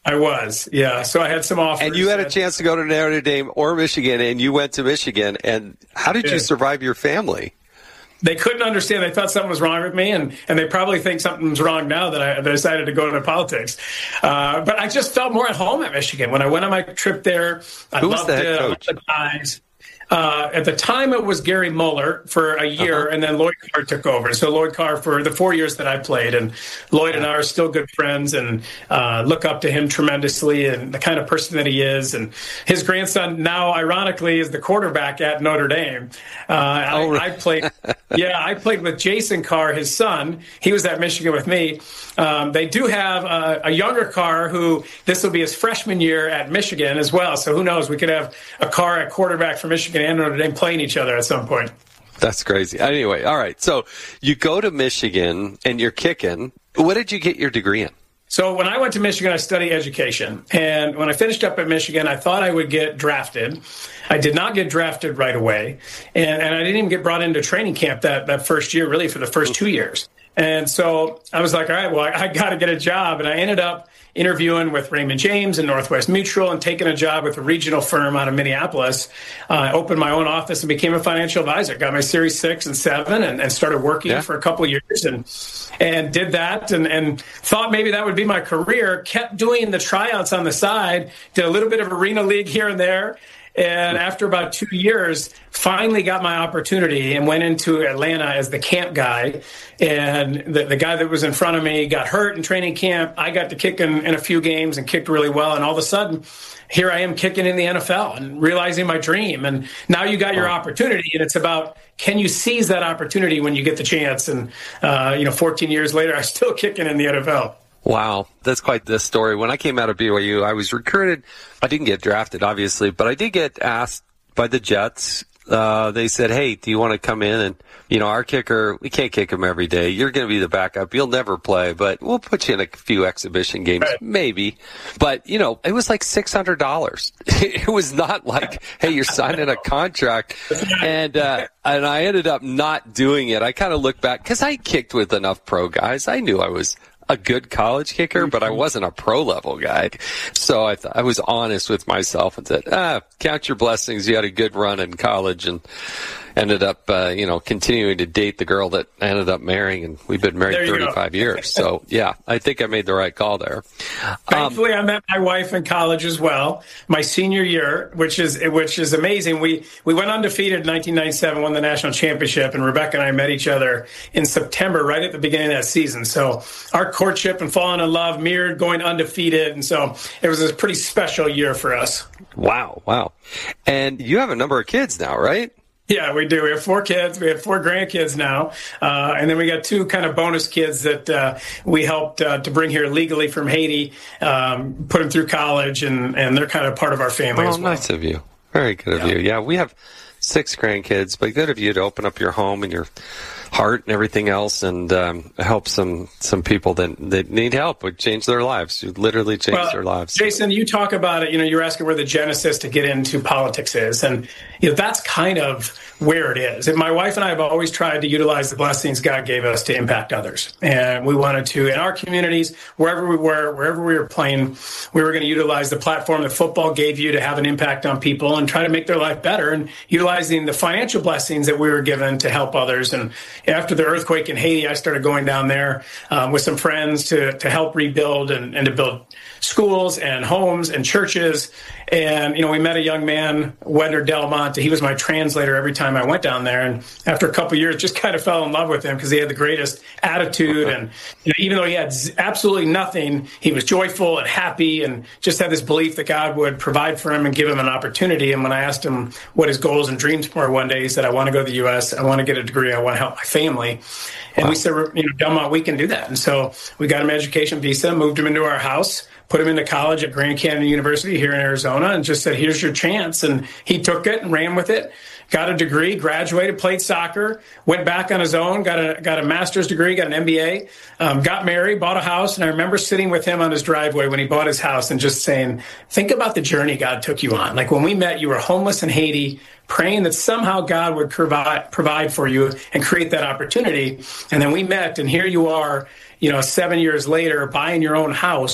I was, yeah. So I had some offers. And you had a chance to go to Notre Dame or Michigan, and you went to Michigan. And how did you survive your family? They couldn't understand. They thought something was wrong with me, and they probably think something's wrong now that I decided to go into politics. But I just felt more at home at Michigan. When I went on my trip there, I loved it. I loved the guys. At the time, it was Gary Mueller for a year, and then Lloyd Carr took over. So Lloyd Carr for the 4 years that I played, and Lloyd and I are still good friends and look up to him tremendously and the kind of person that he is. And his grandson now, ironically, is the quarterback at Notre Dame. I played with Jason Carr, his son. He was at Michigan with me. They do have a younger Carr who this will be his freshman year at Michigan as well. So who knows? We could have a Carr at quarterback for Michigan and Notre Dame playing each other at some point. That's crazy. Anyway, all right. So you go to Michigan and you're kicking. What did you get your degree in? So when I went to Michigan, I studied education. And when I finished up at Michigan, I thought I would get drafted. I did not get drafted right away. And I didn't even get brought into training camp that first year, really for the first 2 years. And so I was like, all right, well, I got to get a job. And I ended up interviewing with Raymond James and Northwest Mutual and taking a job with a regional firm out of Minneapolis. I opened my own office and became a financial advisor. Got my Series 6 and 7 and started working for a couple of years and did that and thought maybe that would be my career. Kept doing the tryouts on the side, did a little bit of arena league here and there. And after about 2 years, finally got my opportunity and went into Atlanta as the camp guy. And the guy that was in front of me got hurt in training camp. I got to kick in a few games and kicked really well. And all of a sudden, here I am kicking in the NFL and realizing my dream. And now you got your opportunity, and it's about, can you seize that opportunity when you get the chance? And, 14 years later, I'm still kicking in the NFL. Wow, that's quite the story. When I came out of BYU, I was recruited. I didn't get drafted, obviously, but I did get asked by the Jets. They said, hey, do you want to come in? And, our kicker, we can't kick him every day. You're going to be the backup. You'll never play, but we'll put you in a few exhibition games, maybe. But, it was like $600. It was not like, hey, you're signing a contract. And I ended up not doing it. I kind of look back because I kicked with enough pro guys. I knew I was a good college kicker, but I wasn't a pro level guy. So I was honest with myself and said, count your blessings. You had a good run in college and ended up, continuing to date the girl that I ended up marrying, and we've been married 35 years. So, yeah, I think I made the right call there. Thankfully, I met my wife in college as well, my senior year, which is amazing. We went undefeated in 1997, won the national championship, and Rebecca and I met each other in September, right at the beginning of that season. So our courtship and falling in love mirrored going undefeated, and so it was a pretty special year for us. Wow. And you have a number of kids now, right? Yeah, we do. We have 4 kids. We have 4 grandkids now. And then we got 2 kind of bonus kids that we helped to bring here legally from Haiti, put them through college, and they're kind of part of our family as well. Nice of you. Very good of you. Yeah, we have 6 grandkids, but good of you to open up your home and your heart and everything else and help some people that need help, would change their lives. You literally change their lives. Jason, you talk about it, you're asking where the genesis to get into politics is. And, that's kind of where it is. And my wife and I have always tried to utilize the blessings God gave us to impact others. And we wanted to, in our communities, wherever we were playing, we were going to utilize the platform that football gave you to have an impact on people and try to make their life better, and utilizing the financial blessings that we were given to help others. And after the earthquake in Haiti, I started going down there with some friends to help rebuild and to build schools and homes and churches. And, we met a young man, Wender Del Monte. He was my translator every time I went down there. And after a couple of years, just kind of fell in love with him because he had the greatest attitude. And even though he had absolutely nothing, he was joyful and happy and just had this belief that God would provide for him and give him an opportunity. And when I asked him what his goals and dreams were one day, he said, I want to go to the U.S. I want to get a degree. I want to help my family. And we said, Del Monte, we can do that. And so we got him an education visa, moved him into our house, put him into college at Grand Canyon University here in Arizona, and just said, here's your chance. And he took it and ran with it, got a degree, graduated, played soccer, went back on his own, got a master's degree, got an MBA, got married, bought a house. And I remember sitting with him on his driveway when he bought his house and just saying, think about the journey God took you on. Like when we met, you were homeless in Haiti, praying that somehow God would provide for you and create that opportunity. And then we met, and here you are, 7 years later, buying your own house,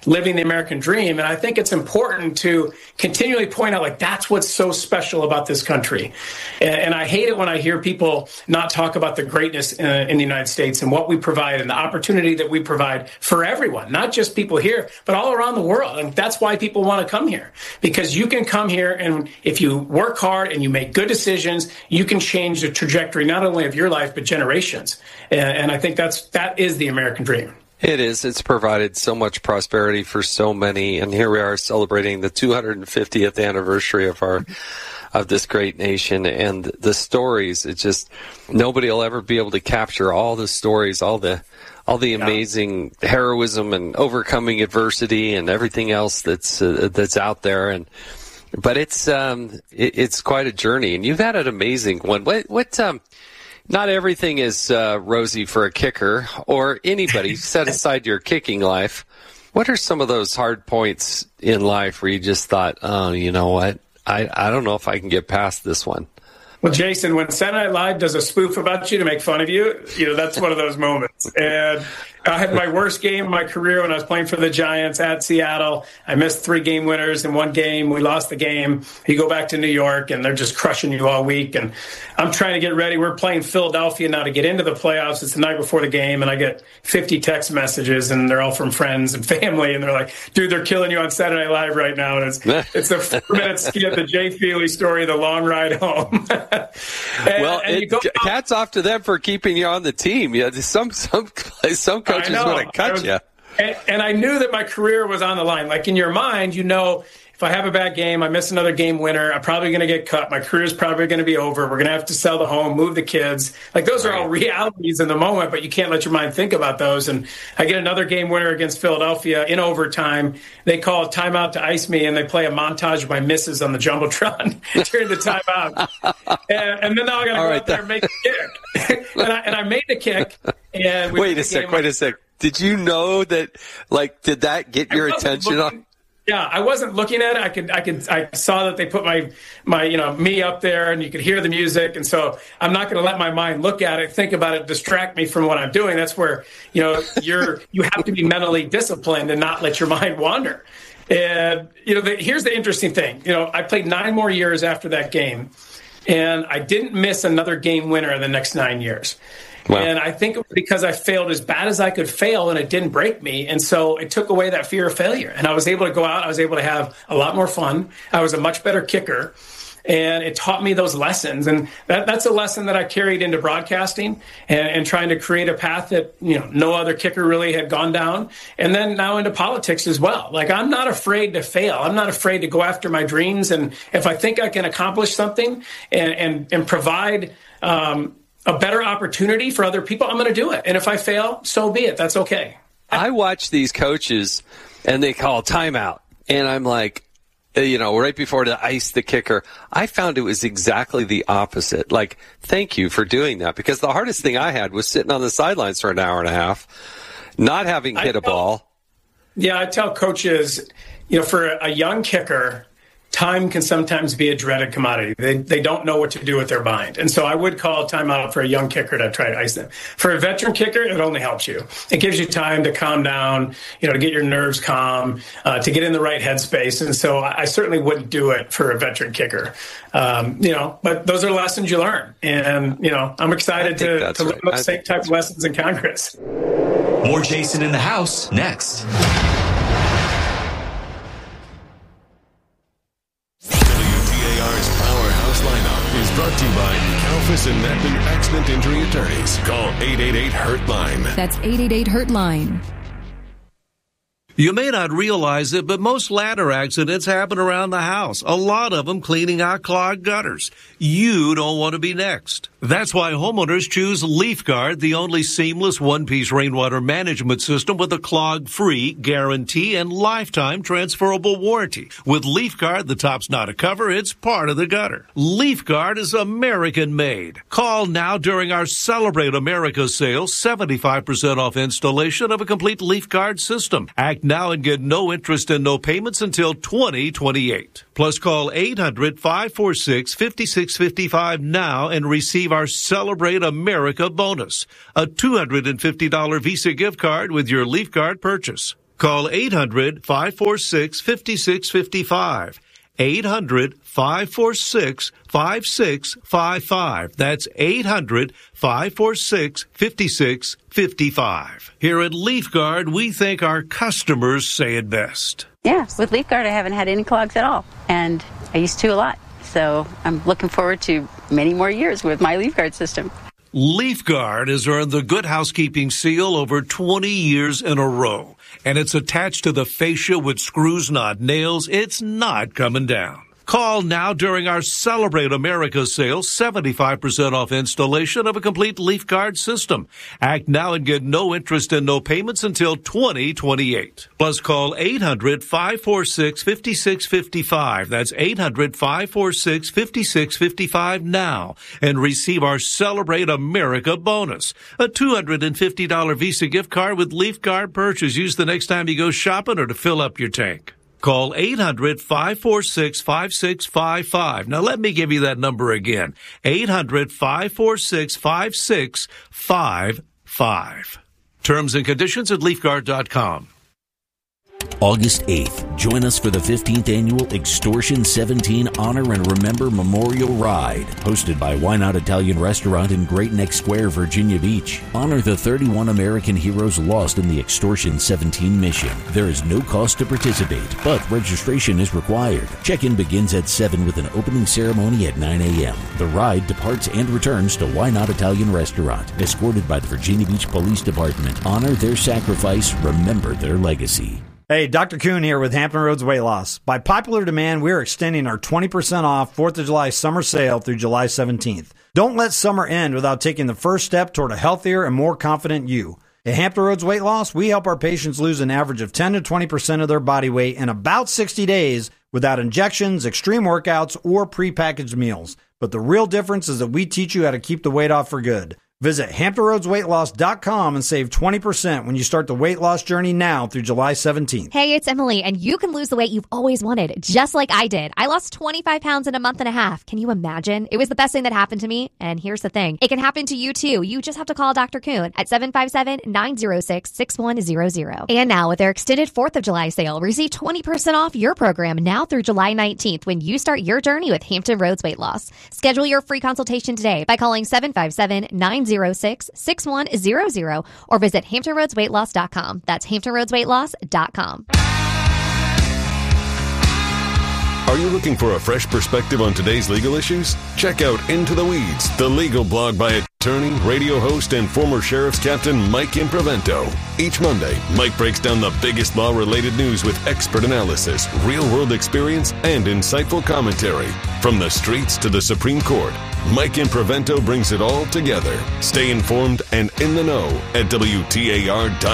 living the American dream. And I think it's important to continually point out, like, that's what's so special about this country. And I hate it when I hear people not talk about the greatness in the United States and what we provide and the opportunity that we provide for everyone, not just people here, but all around the world. And that's why people want to come here, because you can come here and if you work hard and you make good decisions, you can change the trajectory not only of your life, but generations. And I think that is the American dream. It is. It's provided so much prosperity for so many. And here we are celebrating the 250th anniversary of this great nation, and the stories. It's just nobody will ever be able to capture all the stories, all the amazing heroism and overcoming adversity and everything else that's out there. But it's quite a journey, and you've had an amazing one. Not everything is rosy for a kicker or anybody. Set aside your kicking life. What are some of those hard points in life where you just thought, oh, you know what? I don't know if I can get past this one. Well, Jason, when Saturday Night Live does a spoof about you to make fun of you, that's one of those moments. And I had my worst game of my career when I was playing for the Giants at Seattle. I missed 3 game winners in one game. We lost the game. You go back to New York, and they're just crushing you all week. And I'm trying to get ready. We're playing Philadelphia now to get into the playoffs. It's the night before the game, and I get 50 text messages, and they're all from friends and family. And they're like, dude, they're killing you on Saturday Night Live right now. And it's a 4-minute skit, the Jay Feely story, The Long Ride Home. Hats off to them for keeping you on the team. Yeah, some coaches want to cut you. And I knew that my career was on the line. Like, in your mind, if I have a bad game, I miss another game winner, I'm probably going to get cut. My career is probably going to be over. We're going to have to sell the home, move the kids. Like, those are all realities in the moment, but you can't let your mind think about those. And I get another game winner against Philadelphia in overtime. They call a timeout to ice me, and they play a montage of my misses on the Jumbotron during the timeout. and then now I got to go out there and make a kick. and I made the kick. And wait a sec. Did you know that? Like, did that get your attention? Yeah, I wasn't looking at it. I saw that they put my me up there, and you could hear the music, and so I'm not going to let my mind look at it, think about it, distract me from what I'm doing. That's where you have to be mentally disciplined and not let your mind wander. And here's the interesting thing. I played 9 more years after that game, and I didn't miss another game winner in the next 9 years. Wow. And I think it was because I failed as bad as I could fail, and it didn't break me. And so it took away that fear of failure. And I was able to go out. I was able to have a lot more fun. I was a much better kicker. And it taught me those lessons. And that's a lesson that I carried into broadcasting and trying to create a path that, no other kicker really had gone down. And then now into politics as well. Like, I'm not afraid to fail. I'm not afraid to go after my dreams. And if I think I can accomplish something and provide a better opportunity for other people, I'm going to do it. And if I fail, so be it. That's okay. I watch these coaches, and they call timeout. And I'm like, right before to ice the kicker. I found it was exactly the opposite. Like, thank you for doing that, because the hardest thing I had was sitting on the sidelines for an hour and a half, not having hit a ball. Yeah, I tell coaches, for a young kicker, time can sometimes be a dreaded commodity. They don't know what to do with their mind. And so I would call a timeout for a young kicker to try to ice them. For a veteran kicker, it only helps you. It gives you time to calm down, to get your nerves calm, to get in the right headspace. And so I certainly wouldn't do it for a veteran kicker. But those are lessons you learn. And, I'm excited to learn those same type of lessons in Congress. More Jason in the House next. Is brought to you by Kalfas and Natman Accident Injury Attorneys. Call 888-HURT-LINE. That's 888-HURT-LINE. You may not realize it, but most ladder accidents happen around the house. A lot of them cleaning out clogged gutters. You don't want to be next. That's why homeowners choose LeafGuard, the only seamless one-piece rainwater management system with a clog-free guarantee and lifetime transferable warranty. With LeafGuard, the top's not a cover, it's part of the gutter. LeafGuard is American-made. Call now during our Celebrate America sale, 75% off installation of a complete LeafGuard system. Act now and get no interest and no payments until 2028. Plus, call 800-546-5655 now and receive our Celebrate America bonus, a $250 Visa gift card with your LeafGuard purchase. Call 800-546-5655. 800-546-5655. That's 800-546-5655. Here at LeafGuard, we think our customers say it best. Yeah, with LeafGuard, I haven't had any clogs at all, and I used to a lot. So I'm looking forward to many more years with my LeafGuard system. LeafGuard has earned the Good Housekeeping seal over 20 years in a row, and it's attached to the fascia with screws, not nails. It's not coming down. Call now during our Celebrate America sale, 75% off installation of a complete LeafGuard system. Act now and get no interest and no payments until 2028. Plus call 800-546-5655. That's 800-546-5655 now and receive our Celebrate America bonus. A $250 Visa gift card with LeafGuard purchase. Use the next time you go shopping or to fill up your tank. Call 800-546-5655. Now, let me give you that number again. 800-546-5655. Terms and conditions at LeafGuard.com. August 8th, join us for the 15th Annual Extortion 17 Honor and Remember Memorial Ride, hosted by Why Not Italian Restaurant in Great Neck Square, Virginia Beach. Honor the 31 American heroes lost in the Extortion 17 mission. There is no cost to participate, but registration is required. Check-in begins at 7 with an opening ceremony at 9 a.m. The ride departs and returns to Why Not Italian Restaurant, escorted by the Virginia Beach Police Department. Honor their sacrifice, remember their legacy. Hey, Dr. Kuhn here with Hampton Roads Weight Loss. By popular demand, we're extending our 20% off 4th of July summer sale through July 17th. Don't let summer end without taking the first step toward a healthier and more confident you. At Hampton Roads Weight Loss, we help our patients lose an average of 10 to 20% of their body weight in about 60 days without injections, extreme workouts, or prepackaged meals. But the real difference is that we teach you how to keep the weight off for good. Visit HamptonRoadsWeightLoss.com and save 20% when you start the weight loss journey now through July 17th. Hey, it's Emily, and you can lose the weight you've always wanted, just like I did. I lost 25 pounds in a month and a half. Can you imagine? It was the best thing that happened to me. And here's the thing. It can happen to you, too. You just have to call Dr. Kuhn at 757-906-6100. And now, with their extended 4th of July sale, receive 20% off your program now through July 19th when you start your journey with Hampton Roads Weight Loss. Schedule your free consultation today by calling 757-906-6100 or visit HamptonRoadsWeightLoss.com. That's HamptonRoadsWeightLoss.com. Are you looking for a fresh perspective on today's legal issues? Check out Into the Weeds, the legal blog by attorney, radio host, and former Sheriff's Captain Mike Improvento. Each Monday, Mike breaks down the biggest law-related news with expert analysis, real-world experience, and insightful commentary. From the streets to the Supreme Court, Mike Improvento brings it all together. Stay informed and in the know at WTAR.com.